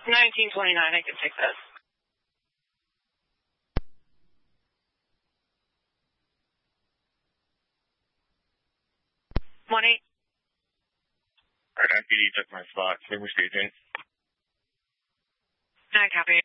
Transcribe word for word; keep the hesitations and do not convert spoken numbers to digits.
nineteen twenty-nine, I can take that. One eight. Alright, M P D took my spot. Same staging. I copy.